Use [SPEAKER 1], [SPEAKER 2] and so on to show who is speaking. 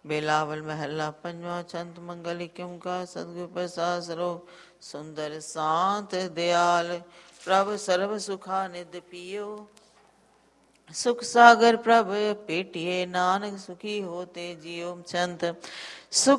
[SPEAKER 1] बेलावल महला पंजवा। छंत मंगल क्यों का सदगुरु प्रसाद सरोग। सुंदर शांत दयाल प्रभु सर्व सुखा निध पियो। सुख सागर प्रभ पेटिए नानक सुखी होते जियो। छंत सुख